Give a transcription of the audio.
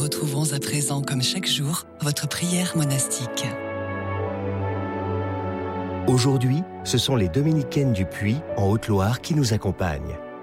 retrouvons à présent, comme chaque jour, votre prière monastique. Aujourd'hui, ce sont les dominicaines du Puy, en Haute-Loire, qui nous accompagnent.